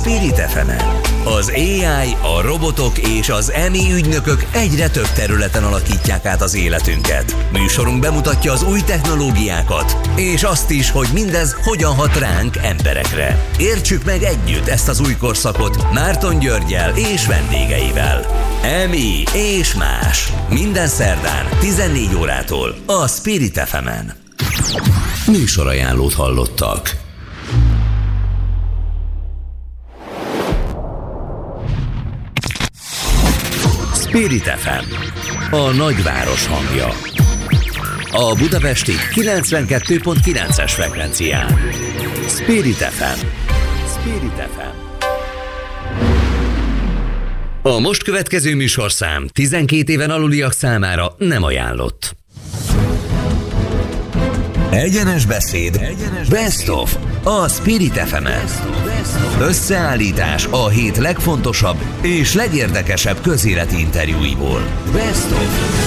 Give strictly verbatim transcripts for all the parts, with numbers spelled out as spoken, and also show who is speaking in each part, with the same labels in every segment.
Speaker 1: Spirit ef emen. Az á i, a robotok és az em i ügynökök egyre több területen alakítják át az életünket. Műsorunk bemutatja az új technológiákat, és azt is, hogy mindez hogyan hat ránk emberekre. Értsük meg együtt ezt az új korszakot Márton Györggyel és vendégeivel. em i és más. Minden szerdán tizennégy órától a Spirit ef emen. Műsorajánlót hallottak. Spirit ef em, a nagyváros hangja. A budapesti kilencvenkettő pont kilences frekvencián. Spirit ef em. Spirit ef em. A most következő műsorszám tizenkét éven aluliak számára nem ajánlott. Egyenes beszéd, Egyenes Best beszéd. Of a Spirit ef emen. Összeállítás a hét legfontosabb és legérdekesebb közéleti interjúiból. Best of.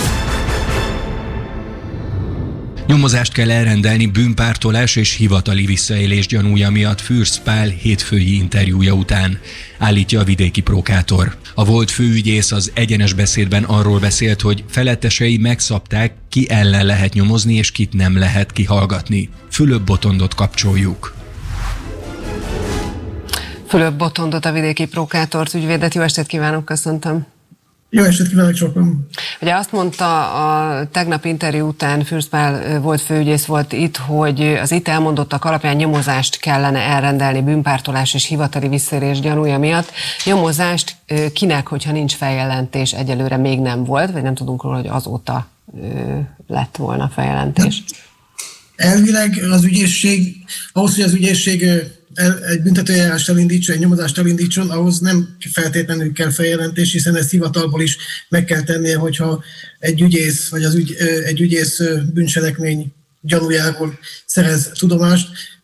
Speaker 2: Nyomozást kell elrendelni bűnpártolás és hivatali visszaélés gyanúja miatt Fürst Pál hétfői interjúja után, állítja a vidéki prókátor. A volt főügyész az Egyenes beszédben arról beszélt, hogy felettesei megszabták, ki ellen lehet nyomozni és kit nem lehet kihallgatni. Fülöp Botondot kapcsoljuk.
Speaker 3: Fülöp Botondot, a vidéki prókátort, ügyvédet, jó estét kívánok, köszöntöm.
Speaker 4: Jó estét kívánok, sokan.
Speaker 3: Ugye azt mondta a tegnap interjú után, Fürst Pál volt főügyész volt itt, hogy az itt elmondottak alapján nyomozást kellene elrendelni bűnpártolás és hivatali visszaélés gyanúja miatt. Nyomozást kinek, hogyha nincs feljelentés, egyelőre még nem volt, vagy nem tudunk róla, hogy azóta lett volna feljelentés?
Speaker 4: Elvileg az ügyészség, ahhoz, hogy az ügyészség egy büntetőeljárást elindítson, egy nyomozást elindítson, ahhoz nem feltétlenül kell feljelentés, hiszen ezt hivatalból is meg kell tennie, hogyha egy ügyész, vagy az ügy, egy ügyész bűncselekmény gyanújáról szerez tudomást,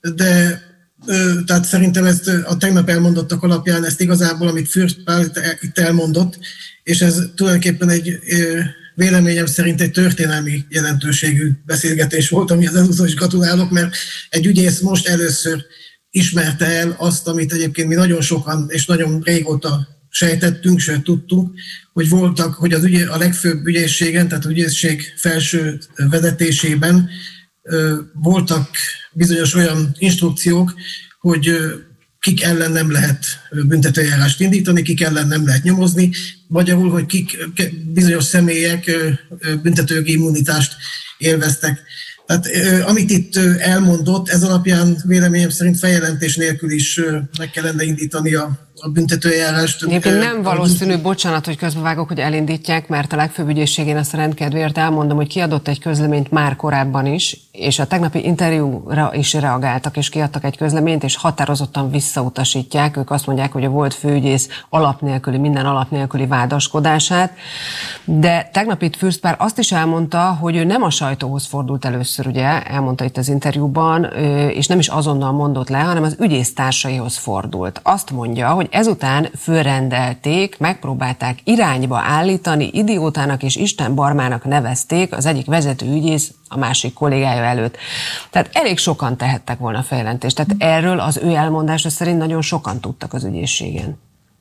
Speaker 4: de tehát szerintem ezt a tegnap elmondottak alapján, ezt igazából, amit Fürst Pál itt elmondott, és ez tulajdonképpen egy véleményem szerint egy történelmi jelentőségű beszélgetés volt, ami az ezúttal is gratulálok, mert egy ügyész most először ismerte el azt, amit egyébként mi nagyon sokan és nagyon régóta sejtettünk, sőt tudtunk, hogy voltak, hogy az ügy, a legfőbb ügyészségen, tehát az ügyészség felső vezetésében ö, voltak bizonyos olyan instrukciók, hogy ö, kik ellen nem lehet büntetőeljárást indítani, kik ellen nem lehet nyomozni, magyarul, hogy kik bizonyos személyek ö, ö, büntetőjogi immunitást élveztek. Tehát amit itt elmondott, ez alapján véleményem szerint feljelentés nélkül is meg kellene indítani a, a büntetőeljárást.
Speaker 3: Egyébként nem valószínű, bocsánat, hogy közbevágok, hogy elindítják, mert a legfőbb ügyészségén ezt a rendkedvéért elmondom, hogy kiadott egy közleményt már korábban is, és a tegnapi interjúra is reagáltak, és kiadtak egy közleményt, és határozottan visszautasítják. Ők azt mondják, hogy a volt főügyész alap nélküli, minden alap nélküli vádaskodását. De tegnap itt Fürst Pál azt is elmondta, hogy ő nem a sajtóhoz fordult először, ugye, elmondta itt az interjúban, és nem is azonnal mondott le, hanem az ügyésztársaihoz fordult. Azt mondja, hogy ezután fölrendelték, megpróbálták irányba állítani, idiótának és istenbarmának nevezték az egyik vezető ügyész a másik kollégája előtt. Tehát elég sokan tehettek volna feljelentést. Tehát erről az ő elmondása szerint nagyon sokan tudtak az ügyészségen.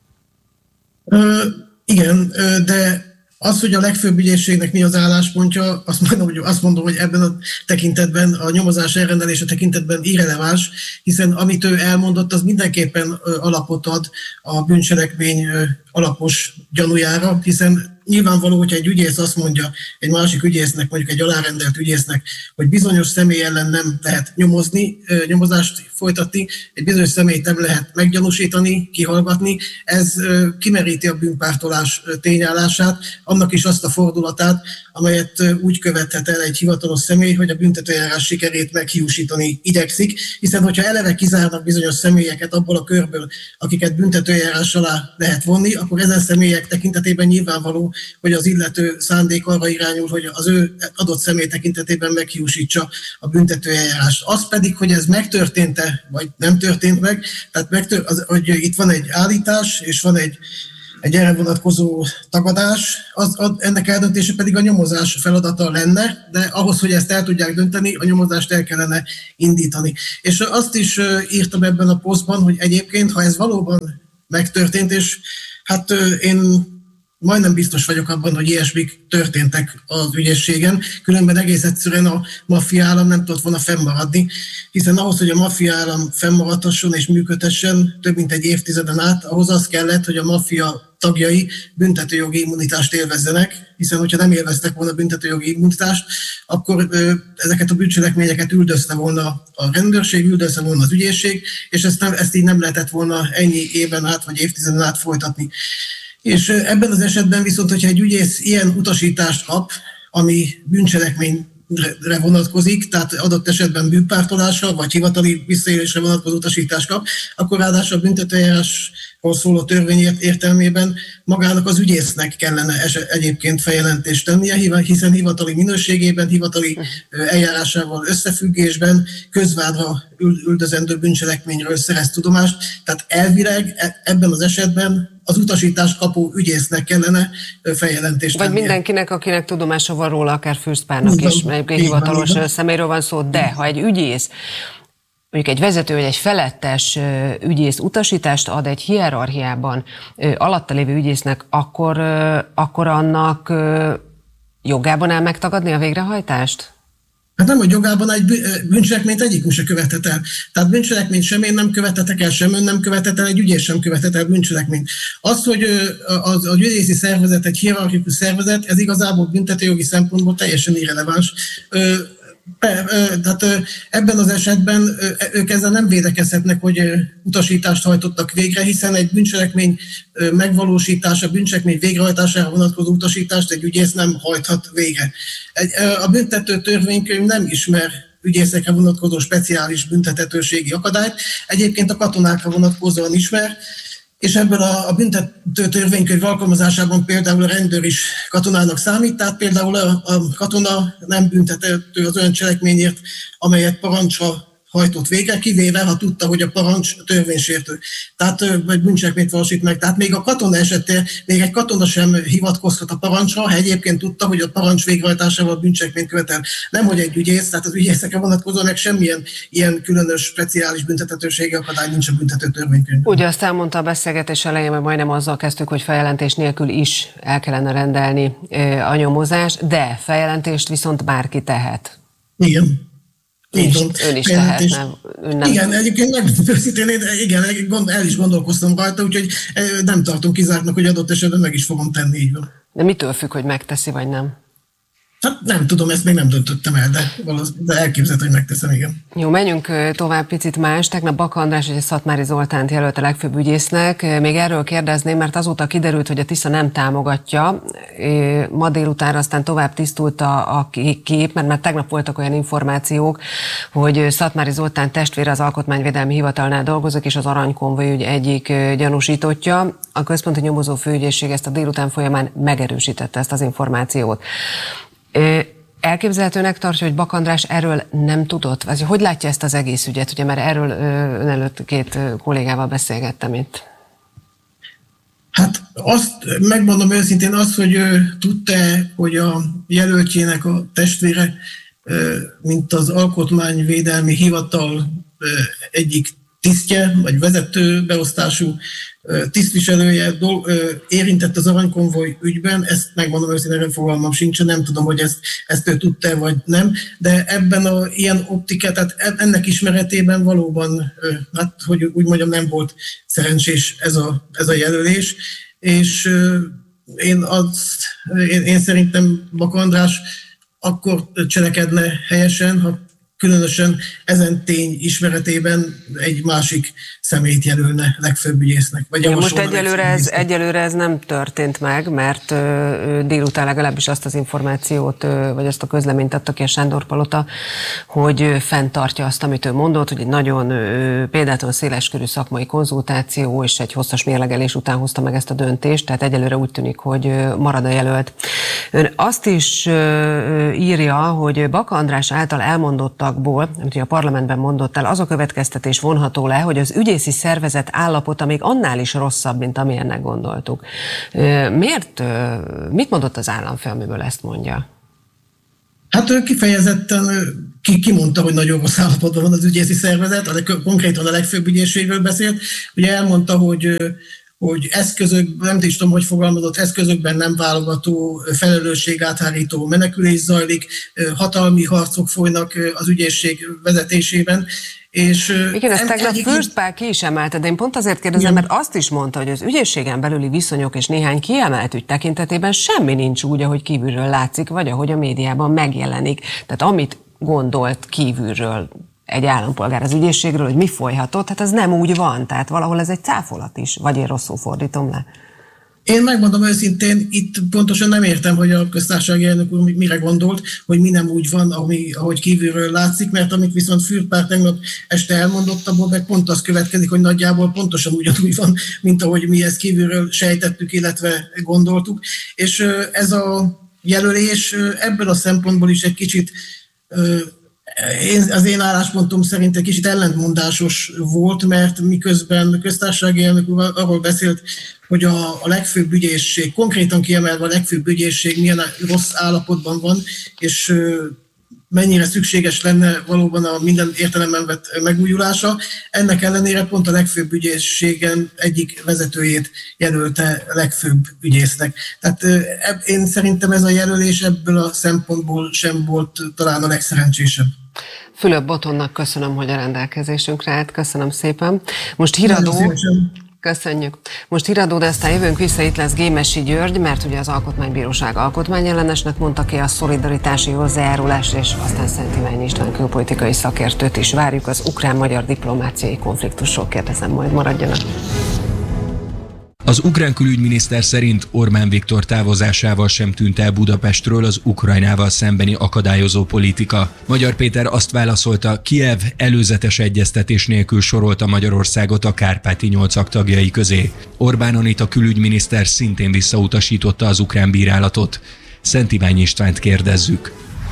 Speaker 4: Ö, igen, de az, hogy a legfőbb ügyészségnek mi az álláspontja, azt mondom, hogy, azt mondom, hogy ebben a tekintetben, a nyomozás elrendelése tekintetben irreleváns, hiszen amit ő elmondott, az mindenképpen alapot ad a bűncselekmény alapos gyanújára, hiszen nyilvánvaló, hogyha egy ügyész azt mondja egy másik ügyésznek, mondjuk egy alárendelt ügyésznek, hogy bizonyos személy ellen nem lehet nyomozni, nyomozást folytatni, egy bizonyos személyt nem lehet meggyanúsítani, kihallgatni, ez kimeríti a bűnpártolás tényállását, annak is azt a fordulatát, amelyet úgy követhet el egy hivatalos személy, hogy a büntetőeljárás sikerét meghiúsítani igyekszik, hiszen hogyha eleve kizárnak bizonyos személyeket abból a körből, akiket büntetőeljárás alá lehet vonni, akkor ezen személyek tekintetében nyilvánvaló, hogy az illető szándék arra irányul, hogy az ő adott személy tekintetében meghiúsítsa a büntetőeljárást. Az pedig, hogy ez megtörtént-e, vagy nem történt meg, tehát megtör- az, hogy itt van egy állítás, és van egy, egy erre vonatkozó tagadás, az, az, ennek eldöntése pedig a nyomozás feladata lenne, de ahhoz, hogy ezt el tudják dönteni, a nyomozást el kellene indítani. És azt is írtam ebben a posztban, hogy egyébként, ha ez valóban megtörtént, és hát én majdnem biztos vagyok abban, hogy ilyesmik történtek az ügyészségen, különben egész egyszerűen a maffia állam nem tudott volna fennmaradni, hiszen ahhoz, hogy a maffia állam fennmaradhasson és működhessen több mint egy évtizeden át, ahhoz az kellett, hogy a maffia tagjai büntetőjogi immunitást élvezzenek, hiszen hogyha nem élveztek volna büntetőjogi immunitást, akkor ö, ezeket a bűncselekményeket üldözte volna a rendőrség, üldözte volna az ügyészség, és ezt, nem, ezt így nem lehetett volna ennyi éven át vagy évtizeden át folytatni. És ebben az esetben viszont, hogyha egy ügyész ilyen utasítást kap, ami bűncselekményre vonatkozik, tehát adott esetben bűnpártolásra vagy hivatali visszaélésre vonatkozó utasítást kap, akkor ráadásul a büntetőeljárásról szóló törvény értelmében magának az ügyésznek kellene egyébként feljelentést tennie, hiszen hivatali minőségében, hivatali eljárásával összefüggésben közvádra üldözendő bűncselekményről szerez tudomást. Tehát elvileg ebben az esetben az utasítást kapó ügyésznek kellene feljelentést tennie.
Speaker 3: Vagy mindenkinek, akinek tudomása van róla, akár Fürst Pálnak is, mert hivatalos személyről van szó, de ha egy ügyész, mondjuk egy vezető vagy egy felettes ügyész utasítást ad egy hierarchiában alatta lévő ügyésznek, akkor, akkor annak jogában áll megtagadni a végrehajtást?
Speaker 4: Hát nem, hogy jogában egy bűncselekményt egyikünk se követhet el. Tehát bűncselekményt sem én nem követhetek el, sem ön nem követhet el, egy ügyész sem követhet el bűncselekményt. Az, hogy az, az ügyészi szervezet egy hierarchikus szervezet, ez igazából büntetőjogi szempontból teljesen irreleváns. Tehát ebben az esetben ők ezzel nem védekezhetnek, hogy utasítást hajtottak végre, hiszen egy bűncselekmény megvalósítása, bűncselekmény végrehajtására vonatkozó utasítást egy ügyész nem hajthat végre. A büntető törvénykönyv nem ismer ügyészekre vonatkozó speciális büntethetőségi akadályt, egyébként a katonákra vonatkozóan ismer, és ebből a, a büntető törvénykönyv alkalmazásában például a rendőr is katonának számít, tehát például a, a katona nem büntethető az olyan cselekményért, amelyet parancsra hajtott végre, kivéve, ha tudta, hogy a parancs törvénysértő. Tehát vagy bűncselekményt valósít meg. Tehát még a katona esetén, még egy katona sem hivatkozhat a parancsra, ha egyébként tudta, hogy a parancs végrehajtásával bűncselekményt követel. Nemhogy egy ügyész, tehát az ügyészekre vonatkozóan meg semmilyen ilyen különös, speciális büntethetőségi akadály nincs a büntető törvénykönyvben.
Speaker 3: Ugye azt elmondta a beszélgetés elején, mert majdnem azzal kezdtük, hogy feljelentés nélkül is el kellene rendelni a nyomozást, de feljelentést viszont bárki tehet.
Speaker 4: Igen.
Speaker 3: És ön is tehetne. Nem...
Speaker 4: Igen, egyébként meg őszintén, igen, el is gondolkoztam rajta, úgyhogy nem tartom kizártnak, hogy adott esetben meg is fogom tenni, így van.
Speaker 3: De mitől függ, hogy megteszi, vagy nem?
Speaker 4: Hát nem tudom, ezt még nem döntöttem el, de, de elképzelhető, hogy megteszem, igen.
Speaker 3: Jó, menjünk tovább picit más. Tegnap Baka András és Szatmári Zoltánt jelölt a legfőbb ügyésznek. Még erről kérdezném, mert azóta kiderült, hogy a Tisza nem támogatja. Ma délután aztán tovább tisztult a, a kép, mert már tegnap voltak olyan információk, hogy Szatmári Zoltán testvére az Alkotmányvédelmi Hivatalnál dolgozik, és az Aranykonvoj ügy egyik gyanúsítottja. A központi nyomozó főügyészség ezt a délután folyamán megerősítette ezt az információt. Elképzelhetőnek tartja, hogy Baka András erről nem tudott? Vagy hogy látja ezt az egész ügyet? Ugye már erről ön előtt két kollégával beszélgettem itt.
Speaker 4: Hát azt megmondom őszintén, az, hogy tudta, hogy a jelöltjének a testvére, mint az Alkotmányvédelmi Hivatal egyik tisztje, vagy vezető beosztású tisztviselője érintett az Aranykonvoj ügyben, ezt megmondom őszintén, fogalmam sincs, nem tudom, hogy ezt, ezt ő tudta vagy nem, de ebben a ilyen optikát, tehát ennek ismeretében valóban, hát hogy úgy mondjam, nem volt szerencsés ez a, ez a jelölés, és én, az, én, én szerintem Baka András akkor cselekedne helyesen, ha különösen ezen tény ismeretében egy másik személyt jelölne legfőbb ügyésznek. Vagy
Speaker 3: ja, most egyelőre ez, egyelőre ez nem történt meg, mert ö, délután legalábbis azt az információt, ö, vagy azt a közleményt adta ki a Sándor Palota, hogy ö, fenntartja azt, amit ő mondott, hogy egy nagyon ö, példátlan széleskörű szakmai konzultáció és egy hosszas mérlegelés után hozta meg ezt a döntést, tehát egyelőre úgy tűnik, hogy ö, marad a jelölt. Ön azt is ö, írja, hogy Baka András által elmondottakból, amit a parlamentben mondott el, az a következtetés vonható le, hogy az ügyészi szervezet állapota még annál is rosszabb, mint amilyennek gondoltuk. Miért? Mit mondott az államfő, amiből ezt mondja?
Speaker 4: Hát ő kifejezetten ki, kimondta, hogy nagyon rossz állapotban van az ügyészi szervezet, a, konkrétan a legfőbb ügyészségről beszélt. Ugye elmondta, hogy hogy eszközök, nem is tudom, hogy fogalmazott, eszközökben nem válogató, felelősségáthárító menekülés zajlik, hatalmi harcok folynak az ügyészség vezetésében. És
Speaker 3: igen, ezt tegnap Fürst Pál ki is emelte, de én pont azért kérdezem, igen, mert azt is mondta, hogy az ügyészségen belüli viszonyok és néhány kiemelt ügy tekintetében semmi nincs úgy, ahogy kívülről látszik, vagy ahogy a médiában megjelenik. Tehát amit gondolt kívülről egy állampolgár az ügyészségről, hogy mi folyhatott, hát ez nem úgy van, tehát valahol ez egy cáfolat is, vagy én rosszul fordítom le.
Speaker 4: Én megmondom őszintén, itt pontosan nem értem, hogy a köztársasági elnök úr mire gondolt, hogy mi nem úgy van, ami, ahogy kívülről látszik, mert amit viszont Fürst Pál tegnap este elmondott, abból meg pont az következik, hogy nagyjából pontosan ugyanúgy van, mint ahogy mi ezt kívülről sejtettük, illetve gondoltuk. És ez a jelölés ebből a szempontból is egy kicsit, Én, az én álláspontom szerint egy kicsit ellentmondásos volt, mert miközben a köztársasági elnök úr arról beszélt, hogy a, a legfőbb ügyészség, konkrétan kiemelve a legfőbb ügyészség milyen rossz állapotban van, és mennyire szükséges lenne valóban a minden értelemben vett megújulása. Ennek ellenére pont a legfőbb ügyészségen egyik vezetőjét jelölte legfőbb ügyésznek. Tehát én szerintem ez a jelölés ebből a szempontból sem volt talán a legszerencsésebb.
Speaker 3: Fülöp Botondnak köszönöm, hogy a rendelkezésünkre állt. Köszönöm szépen. Most híradó... Köszönjük. Most híradó, de aztán jövünk vissza, itt lesz Gémesi György, mert ugye az Alkotmánybíróság alkotmányellenesnek mondta ki a szolidaritási hozzájárulást, és aztán Szent Iványi István külpolitikai szakértőt is várjuk. Az ukrán-magyar diplomáciai konfliktusról kérdezem, majd maradjanak.
Speaker 2: Az ukrán külügyminiszter szerint Orbán Viktor távozásával sem tűnt el Budapestről az Ukrajnával szembeni akadályozó politika. Magyar Péter azt válaszolta, Kijev előzetes egyeztetés nélkül sorolta Magyarországot a kárpáti nyolcak tagjai közé. Orbán Anita külügyminiszter szintén visszautasította az ukrán bírálatot. Szent Iványi Istvánt kérdezzük.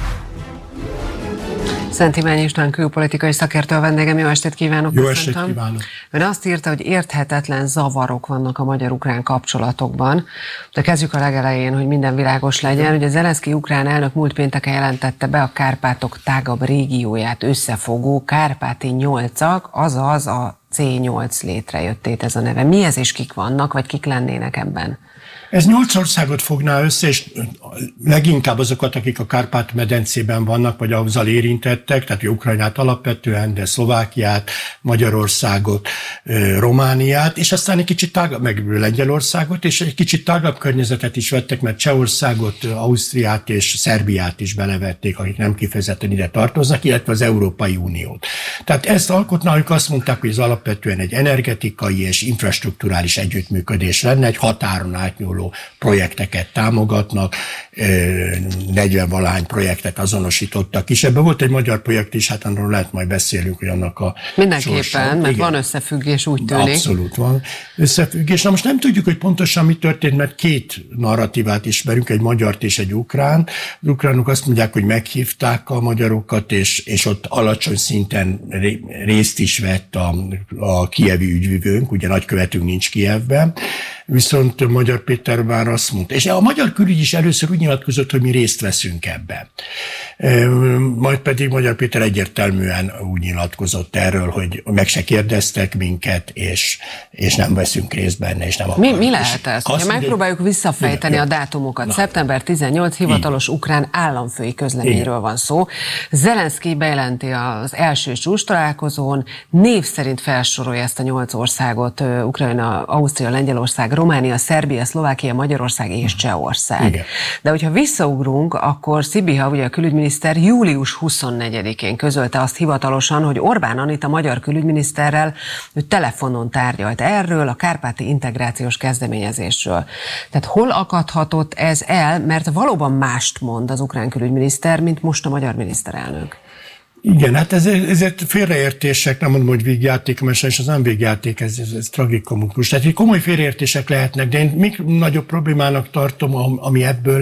Speaker 3: Szent Iványi István külpolitikai szakértő a vendégem, jó estét kívánok!
Speaker 5: Jó estét kívánok!
Speaker 3: Ön azt írta, hogy érthetetlen zavarok vannak a magyar-ukrán kapcsolatokban, de kezdjük a legelején, hogy minden világos legyen. Ugye Zelenszky ukrán elnök múlt pénteken jelentette be a Kárpátok tágabb régióját összefogó Kárpáti nyolcak, azaz a cé nyolc létrejöttét ez a neve. Mi ez és kik vannak, vagy kik lennének ebben?
Speaker 5: Ez nyolc országot fogná össze, és leginkább azokat, akik a Kárpát-medencében vannak, vagy azzal érintettek, tehát Ukrajnát alapvetően, de Szlovákiát, Magyarországot, Romániát, és aztán egy kicsit tágabb, meg Lengyelországot, és egy kicsit tágabb környezetet is vettek, mert Csehországot, Ausztriát és Szerbiát is belevették, akik nem kifejezetten ide tartoznak, illetve az Európai Uniót. Tehát ezt alkotna, ők azt mondták, hogy ez alapvetően egy energetikai és infrastrukturális együttműködés lenne, egy határon átnyúló projekteket támogatnak, negyven-valahány projektet azonosítottak is. Ebben volt egy magyar projekt is, hát arról lehet majd beszélünk, hogy annak a
Speaker 3: mindenképpen,
Speaker 5: sorsa.
Speaker 3: mert
Speaker 5: Igen.
Speaker 3: van összefüggés, úgy tűnik.
Speaker 5: Abszolút van összefüggés. Na most nem tudjuk, hogy pontosan mi történt, mert két narratívát ismerünk, egy magyart és egy ukrán. Az ukránok azt mondják, hogy meghívták a magyarokat, és, és ott alacsony szinten részt is vett a, a kijevi ügyvivőnk, ugye nagykövetünk nincs Kijevben, viszont Magyar Péter már azt mondta, és a magyar külügy is először úgy nyilatkozott, hogy mi részt veszünk ebben. Majd pedig Magyar Péter egyértelműen úgy nyilatkozott erről, hogy meg se kérdeztek minket, és, és nem veszünk részt benne, és nem akarunk.
Speaker 3: Mi, mi lehet ez? Azt megpróbáljuk visszafejteni a dátumokat. Na. szeptember tizennyolc hivatalos így. Ukrán államfői közleményről van szó. Zelenszky bejelenti az első csúcs találkozón, név szerint felsorolja ezt a nyolc országot, Ukrajna, Ausztria, Lengyelország, Románia, Szerbia, Szlovákia, Magyarország és Csehország. Igen. De hogyha visszaugrunk, akkor Szibiha, ugye a külügyminiszter július huszonnegyedikén közölte azt hivatalosan, hogy Orbán Anita magyar külügyminiszterrel ő telefonon tárgyalt erről, a kárpáti integrációs kezdeményezésről. Tehát hol akadhatott ez el, mert valóban mást mond az ukrán külügyminiszter, mint most a magyar miniszterelnök?
Speaker 5: Igen, hát ez, ezért félreértések, nem mondom, hogy végjáték, mert és az nem végjáték, ez, ez, ez tragikomikus. Tehát komoly félreértések lehetnek, de én még nagyobb problémának tartom, ami ebből lett.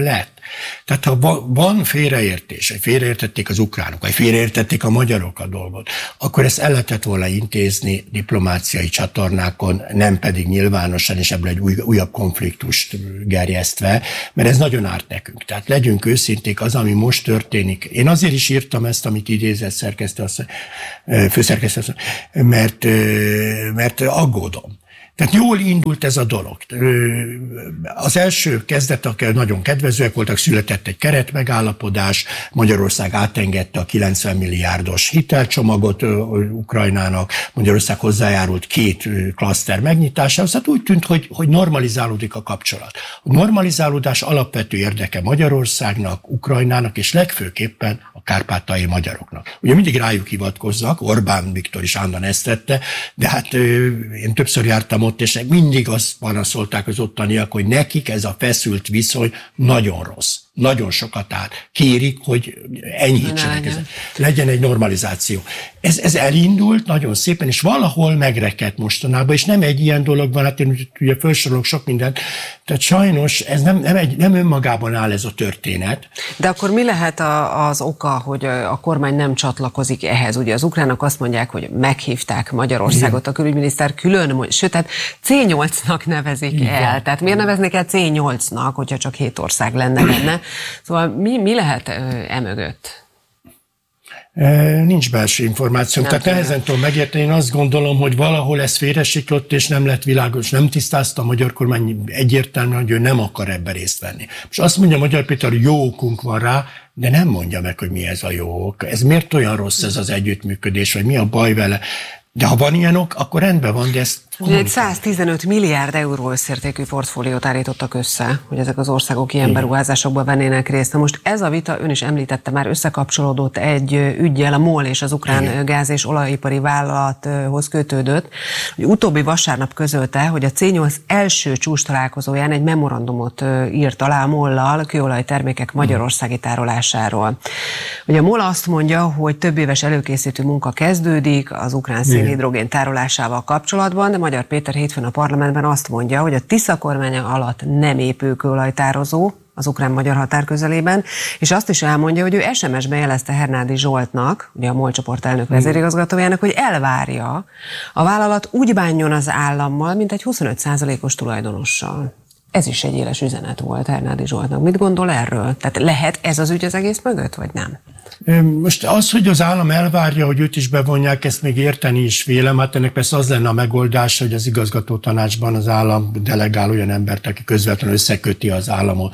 Speaker 5: Tehát ha van félreértés, vagy félreértették az ukránok, vagy félreértették a magyarok a dolgot, akkor ezt el lehetett volna intézni diplomáciai csatornákon, nem pedig nyilvánosan, és ebből egy új, újabb konfliktust gerjesztve, mert ez nagyon árt nekünk. Tehát legyünk őszinték, az, ami most történik. Én azért is írtam ezt, amit idézett szerkesztő, főszerkesztő, mert, mert aggódom. Tehát jól indult ez a dolog. Az első kezdetek nagyon kedvezőek voltak, született egy keretmegállapodás, Magyarország átengedte a kilencven milliárdos hitelcsomagot Ukrajnának, Magyarország hozzájárult két klaszter megnyitásához, tehát úgy tűnt, hogy, hogy normalizálódik a kapcsolat. A normalizálódás alapvető érdeke Magyarországnak, Ukrajnának, és legfőképpen a kárpátaljai magyaroknak. Ugye mindig rájuk hivatkozzak, Orbán Viktor is állandóan ezt tette, de hát én többször jártam ott, és mindig azt panaszolták az ottaniak, hogy nekik ez a feszült viszony nagyon rossz. Nagyon sokat áll. Kérik, hogy enyhítsenek. Ez. Legyen egy normalizáció. Ez, ez elindult nagyon szépen, és valahol megrekedt mostanában, és nem egy ilyen dolog van, hát én ugye felsorolok sok mindent, tehát sajnos ez nem, nem, egy, nem önmagában áll ez a történet.
Speaker 3: De akkor mi lehet a, az oka, hogy a kormány nem csatlakozik ehhez? Ugye az ukránok azt mondják, hogy meghívták Magyarországot, a külügyminiszter külön, sőt, tehát cé nyolcnak nevezik igen. el. Tehát miért neveznék el cé nyolcnak, hogyha csak hét ország lenne benne? Szóval mi, mi lehet emögött?
Speaker 5: Nincs belső információ. Tehát nehezen tudom megérteni. Én azt gondolom, hogy valahol ez félresiklott, és nem lett világos, nem tisztázta a magyar kormány egyértelműen, hogy ő nem akar ebbe részt venni. És azt mondja Magyar Péter, hogy jó okunk van rá, de nem mondja meg, hogy mi ez a jó ok. Ez miért olyan rossz ez az együttműködés, vagy mi a baj vele? De ha van ilyen ok, akkor rendben van, de ezt
Speaker 3: egy száztizenöt milliárd euró összértékű portfóliót állítottak össze, hogy ezek az országok ilyen beruházásokba vennének részt. Na most ez a vita, ön is említette, már összekapcsolódott egy üggyel, a MOL és az ukrán Igen. gáz- és olajipari vállalathoz kötődött, hogy utóbbi vasárnap közölte, hogy a cé nyolc első csúcs találkozóján egy memorandumot írt alá a MOL-lal kőolajtermékek magyarországi tárolásáról. Ugye a MOL azt mondja, hogy több éves előkészítő munka kezdődik az ukrán szénhidrogén tárolásával kapcsolatban, de Magyar Péter hétfőn a parlamentben azt mondja, hogy a Tisza kormánya alatt nem épül kőolajtározó az ukrán-magyar határ közelében, és azt is elmondja, hogy ő es em es-ben jelezte Hernádi Zsoltnak, ugye a MOL csoport elnök vezérigazgatójának, hogy elvárja, a vállalat úgy bánjon az állammal, mint egy huszonöt százalékos tulajdonossal. Ez is egy éles üzenet volt Hernádi Zsoltnak. Mit gondol erről? Tehát lehet ez az ügy az egész mögött, vagy nem?
Speaker 5: Most az, hogy az állam elvárja, hogy őt is bevonják, ezt még érteni is vélem. Hát ennek persze az lenne a megoldás, hogy az igazgató tanácsban az állam delegál olyan embert, aki közvetlenül összeköti az, állam,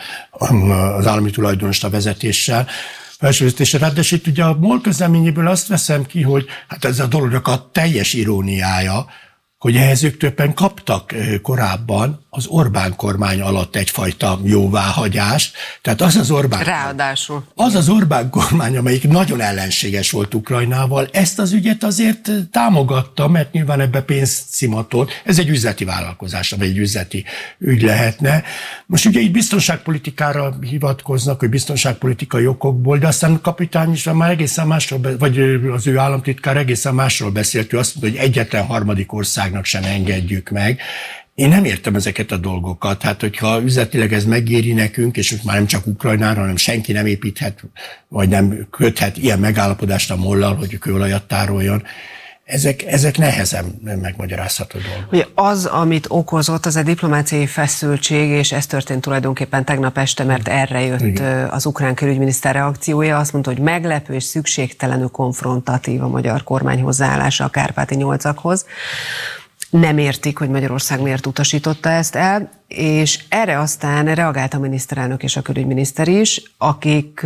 Speaker 5: az állami tulajdonost a vezetéssel. Felsővezetésre. Ráadásul ugye a MOL közleményéből azt veszem ki, hogy hát ez a dolognak a teljes iróniája, hogy ehhez ők többen kaptak korábban az Orbán kormány alatt egyfajta jóváhagyást. Tehát az az Orbán
Speaker 3: Ráadásul.
Speaker 5: Az az Orbán kormány, amelyik nagyon ellenséges volt Ukrajnával, ezt az ügyet azért támogatta, mert nyilván ebbe pénzt szimatolt. Ez egy üzleti vállalkozás, vagy egy üzleti ügy lehetne. Most ugye itt biztonságpolitikára hivatkoznak, hogy biztonságpolitikai okokból, de aztán a kapitány is már egészen másról, vagy az ő államtitkár egészen másról beszélt, ő azt mondta, hogy egyetlen harmadik országnak sem engedjük meg. Én nem értem ezeket a dolgokat. Hát, hogyha üzletileg ez megéri nekünk, és most már nem csak Ukrajnára, hanem senki nem építhet, vagy nem köthet ilyen megállapodást a MOL-lal, hogy kőolajat tároljon, ezek, ezek nehezen megmagyarázható dolgok.
Speaker 3: Ugye az, amit okozott, az a diplomáciai feszültség, és ez történt tulajdonképpen tegnap este, mert erre jött Igen. az ukrán külügyminiszter reakciója. Azt mondta, hogy meglepő és szükségtelenül konfrontatív a magyar kormány hozzáállása a kárpáti nyolcakhoz. Nem értik, hogy Magyarország miért utasította ezt el, és erre aztán reagált a miniszterelnök és a külügyminiszter is, akik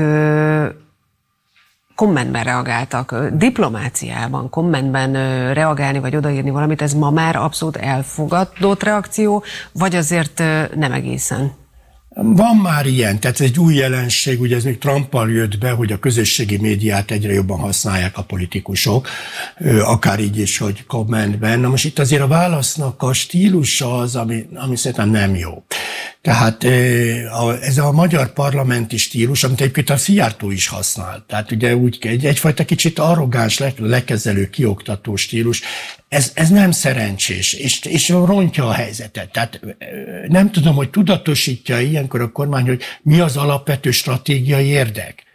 Speaker 3: kommentben reagáltak. Diplomáciában, kommentben reagálni vagy odaírni valamit, ez ma már abszolút elfogadott reakció, vagy azért nem egészen?
Speaker 5: Van már ilyen, tehát ez egy új jelenség, ugye ez még Trumpal jött be, hogy a közösségi médiát egyre jobban használják a politikusok, akár így is, hogy kommentben. Na most itt azért a válasznak a stílusa az, ami, ami szerintem nem jó. Tehát ez a magyar parlamenti stílus, amit egyébként a Szijjártó is használ, tehát ugye úgy egy, egyfajta kicsit arrogáns, le, lekezelő, kioktató stílus, ez, ez nem szerencsés, és, és rontja a helyzetet. Tehát nem tudom, hogy tudatosítja ilyenkor a kormány, hogy mi az alapvető stratégiai érdek.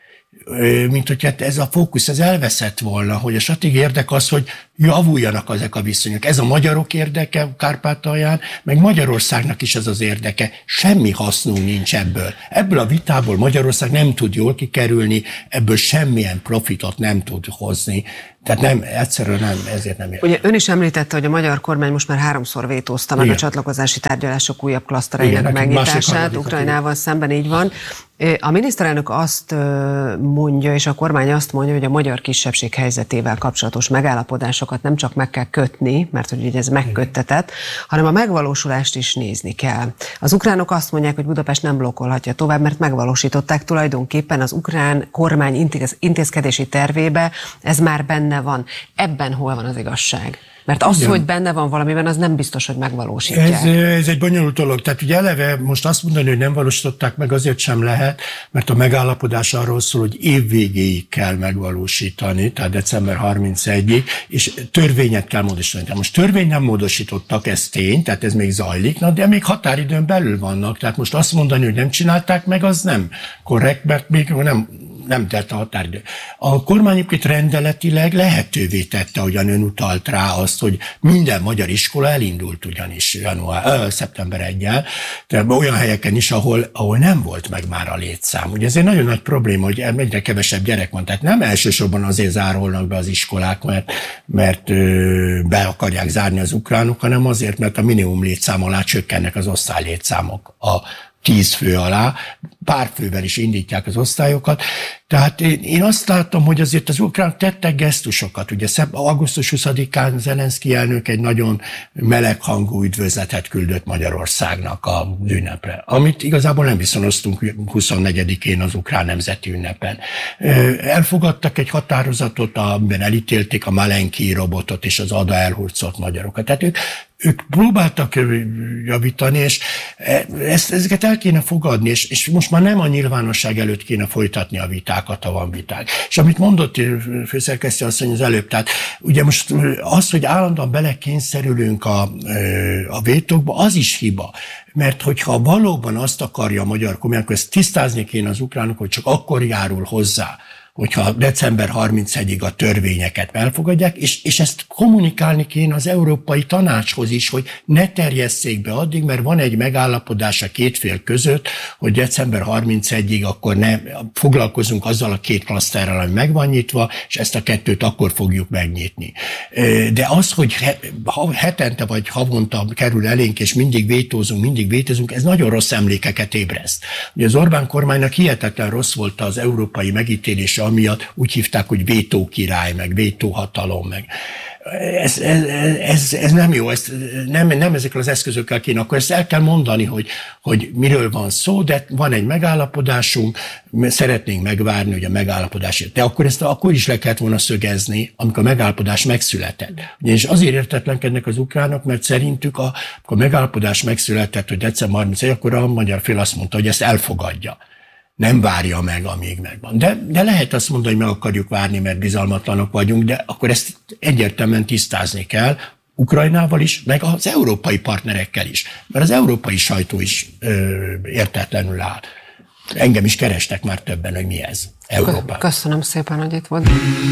Speaker 5: Mint hogy ez a fókusz, ez elveszett volna, hogy a stratégiai érdek az, hogy javuljanak ezek a viszonyok. Ez a magyarok érdeke Kárpátalján, meg Magyarországnak is ez az érdeke. Semmi hasznunk nincs ebből. Ebből a vitából Magyarország nem tud jól kikerülni, ebből semmilyen profitot nem tud hozni. Tehát nem, egyszerűen nem, ezért nem értem.
Speaker 3: Ugye ön is említette, hogy a magyar kormány most már háromszor vétózta meg Igen. a csatlakozási tárgyalások újabb klasztereinek megnyitását, Ukrajnával szemben, így van. A miniszterelnök azt mondja, és a kormány azt mondja, hogy a magyar kisebbség helyzetével kapcsolatos megállapodásokat nem csak meg kell kötni, mert hogy ez megköttetett, hanem a megvalósulást is nézni kell. Az ukránok azt mondják, hogy Budapest nem blokkolhatja tovább, mert megvalósították tulajdonképpen az ukrán kormány intézkedési tervébe, ez már benne van. Ebben hol van az igazság? Mert az, Igen. hogy benne van valamiben, az nem biztos, hogy megvalósítják.
Speaker 5: Ez, ez egy bonyolult dolog. Tehát ugye eleve most azt mondani, hogy nem valósították meg, azért sem lehet, mert a megállapodás arról szól, hogy év végéig kell megvalósítani, tehát december harmincegyedikéig, és törvényet kell módosítani. Tehát most törvény nem módosítottak, ez tény, tehát ez még zajlik, na, de még határidőn belül vannak. Tehát most azt mondani, hogy nem csinálták meg, az nem korrekt, mert még nem nem tett a határidő. A kormány rendeletileg lehetővé tette, ahogyan ön utalt rá azt, hogy minden magyar iskola elindult ugyanis január, ö, szeptember elseje, tehát olyan helyeken is, ahol, ahol nem volt meg már a létszám. Ugye ez egy nagyon nagy probléma, hogy egyre kevesebb gyerek van, tehát nem elsősorban azért zárolnak be az iskolák, mert, mert ö, be akarják zárni az ukránok, hanem azért, mert a minimum létszám alá csökkennek az osztálylétszámok a tíz fő alá, pár fővel is indítják az osztályokat. Tehát én, én azt látom, hogy azért az ukránok tettek gesztusokat. Ugye augusztus huszadikán Zelenszky elnök egy nagyon meleg hangú üdvözletet küldött Magyarországnak a ünnepre, amit igazából nem viszonoztunk huszonnegyedikén az ukrán nemzeti ünnepen. Elfogadtak egy határozatot, amiben elítélték a Malenki robotot és az Ada elhurcolt magyarokat. Tehát ők Ők próbáltak javítani, és ezt, ezeket el kéne fogadni, és, és most már nem a nyilvánosság előtt kéne folytatni a vitákat, ha van viták. És amit mondott főszerkesztő asszony az előbb, tehát ugye most az, hogy állandóan belekényszerülünk a, a vétókba, az is hiba. Mert hogyha valóban azt akarja a magyar kormány, akkor ezt tisztázni kéne az ukránok, hogy csak akkor járul hozzá, hogyha december harmincegyedikéig a törvényeket elfogadják, és, és ezt kommunikálni kéne az Európai Tanácshoz is, hogy ne terjesszék be addig, mert van egy megállapodás a két fél között, hogy december harmincegyedikéig akkor ne foglalkozunk azzal a két klaszterrel, ami meg van nyitva, és ezt a kettőt akkor fogjuk megnyitni. De az, hogy hetente vagy havonta kerül elénk, és mindig vétózunk, mindig vétózunk, ez nagyon rossz emlékeket ébreszt. Ugye az Orbán kormánynak hihetetlen rossz volt az európai megítélése, amiatt úgy hívták, hogy vétókirály, meg vétóhatalom, meg ez, ez, ez, ez nem jó, ez nem, nem ezekkel az eszközökkel kéne, akkor ezt el kell mondani, hogy, hogy miről van szó, de van egy megállapodásunk, szeretnénk megvárni, hogy a megállapodás, de akkor ezt akkor is le kellett volna szögezni, amikor a megállapodás megszületett. És azért értetlenkednek az ukránok, mert szerintük, a, amikor a megállapodás megszületett, hogy december harmincegyedike, akkor a magyar fél azt mondta, hogy ezt elfogadja. Nem várja meg, amíg megvan. De, de lehet azt mondani, hogy meg akarjuk várni, mert bizalmatlanok vagyunk, de akkor ezt egyértelműen tisztázni kell, Ukrajnával is, meg az európai partnerekkel is. Mert az európai sajtó is ö, értetlenül áll. Engem is kerestek már többen, hogy mi ez Európa.
Speaker 3: Köszönöm szépen, hogy itt volt.